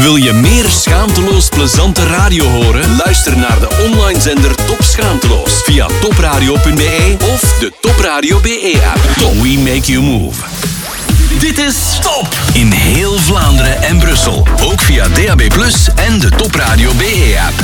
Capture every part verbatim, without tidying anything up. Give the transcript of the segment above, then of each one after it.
Wil je meer schaamteloos plezante radio horen? Luister naar de online zender Top Schaamteloos via topradio punt be of de Top Radio B E-app. Top, we make you move. Dit is Top in heel Vlaanderen en Brussel. Ook via D A B plus, en de Top Radio B E-app.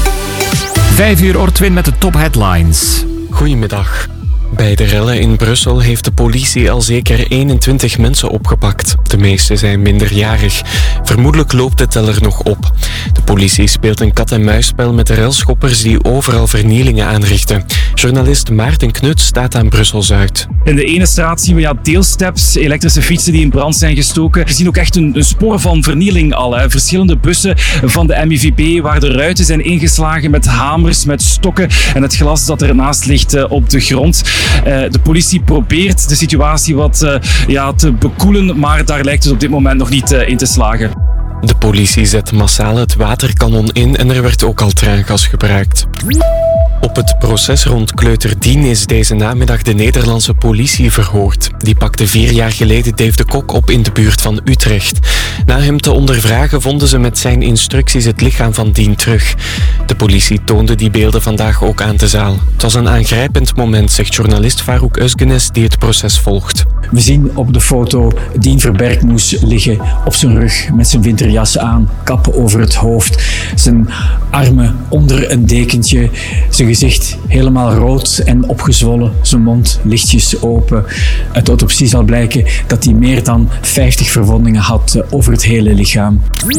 Vijf uur Ortwin met de top headlines. Goedemiddag. Bij de rellen in Brussel heeft de politie al zeker eenentwintig mensen opgepakt. De meeste zijn minderjarig. Vermoedelijk loopt de teller nog op. De politie speelt een kat-en-muisspel met de relschoppers die overal vernielingen aanrichten. Journalist Maarten Knut staat aan Brussel-Zuid. In de ene straat zien we ja, deelsteps, elektrische fietsen die in brand zijn gestoken. We zien ook echt een, een spoor van vernieling al. Hè. Verschillende bussen van de M I V B waar de ruiten zijn ingeslagen met hamers, met stokken en het glas dat ernaast ligt uh, op de grond. Uh, de politie probeert de situatie wat uh, ja, te bekoelen, maar daar lijkt het op dit moment nog niet uh, in te slagen. De politie zet massaal het waterkanon in en er werd ook al traangas gebruikt. Op het proces rond kleuter Dien is deze namiddag de Nederlandse politie verhoord. Die pakte vier jaar geleden Dave de Kok op in de buurt van Utrecht. Na hem te ondervragen vonden ze met zijn instructies het lichaam van Dien terug. De politie toonde die beelden vandaag ook aan de zaal. Het was een aangrijpend moment, zegt journalist Farouk Özgenes die het proces volgt. We zien op de foto Dien Verbergmoes liggen op zijn rug met zijn winterjas aan, kap over het hoofd, zijn armen onder een dekentje, zijn gezicht helemaal rood en opgezwollen, zijn mond lichtjes open. Uit de autopsie zal blijken dat hij meer dan vijftig verwondingen had over het hele lichaam.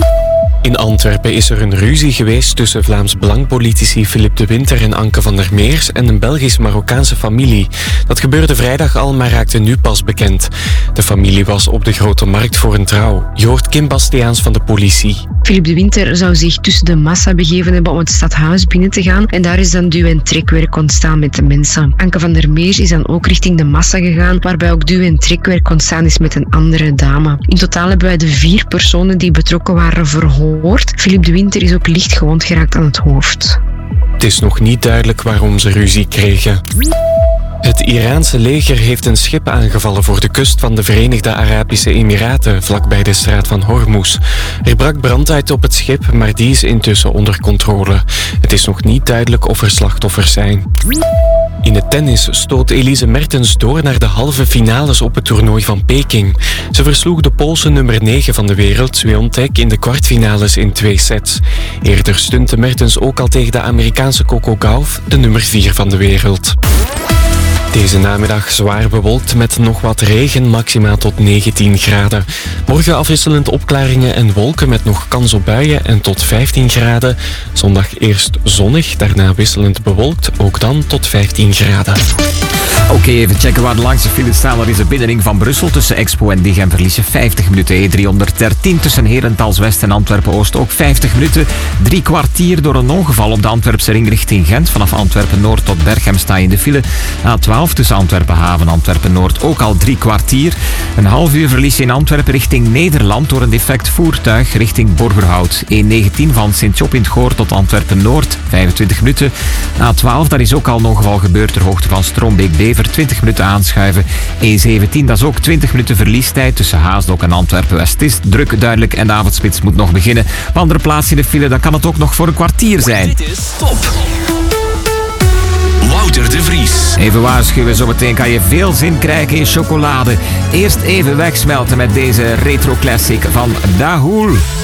In Antwerpen is er een ruzie geweest tussen Vlaams Belang-politici Philippe de Winter en Anke van der Meers en een Belgisch-Marokkaanse familie. Dat gebeurde vrijdag al, maar raakte nu pas bekend. De familie was op de Grote Markt voor een trouw. Je hoort Kim Bastiaans van de politie. Philippe de Winter zou zich tussen de massa begeven hebben om het stadhuis binnen te gaan en daar is dan duw- en trekwerk ontstaan met de mensen. Anke van der Meers is dan ook richting de massa gegaan, waarbij ook duw- en trekwerk ontstaan is met een andere dame. In totaal hebben wij de vier personen die betrokken waren verhoord. Philippe de Winter is ook licht gewond geraakt aan het hoofd. Het is nog niet duidelijk waarom ze ruzie kregen. Het Iraanse leger heeft een schip aangevallen voor de kust van de Verenigde Arabische Emiraten, vlakbij de straat van Hormuz. Er brak brand uit op het schip, maar die is intussen onder controle. Het is nog niet duidelijk of er slachtoffers zijn. In het tennis stoot Elise Mertens door naar de halve finales op het toernooi van Peking. Ze versloeg de Poolse nummer negen van de wereld, Swiatek, in de kwartfinales in twee sets. Eerder stunte Mertens ook al tegen de Amerikaanse Coco Gauff, de nummer vier van de wereld. Deze namiddag zwaar bewolkt met nog wat regen, maximaal tot negentien graden. Morgen afwisselend opklaringen en wolken met nog kans op buien en tot vijftien graden. Zondag eerst zonnig, daarna wisselend bewolkt, ook dan tot vijftien graden. Oké, okay, even checken waar de langste files staan. Dat is de binnenring van Brussel tussen Expo en Diegem verlies je vijftig minuten. E driehonderddertien tussen Herentals West en Antwerpen-Oost ook vijftig minuten. Drie kwartier door een ongeval op de Antwerpse ring richting Gent. Vanaf Antwerpen-Noord tot Berchem sta je in de file. A twaalf tussen Antwerpen-Haven en Antwerpen-Noord ook al drie kwartier. Een half uur verlies je in Antwerpen richting Nederland door een defect voertuig richting Borgerhout. E negentien van Sint-Job in het Goor tot Antwerpen-Noord, vijfentwintig minuten. A twaalf, daar is ook al een ongeval gebeurd ter hoogte van Stroombeek-Bever, twintig minuten aanschuiven. E zeventien, dat is ook twintig minuten verliestijd tussen Haasdok en Antwerpen-West. Het is druk, duidelijk en de avondspits moet nog beginnen. Op andere plaatsen in de file, dan kan het ook nog voor een kwartier zijn. Dit is Top. Wouter de Vries. Even waarschuwen, zometeen kan je veel zin krijgen in chocolade. Eerst even wegsmelten met deze retro classic van Dahoul.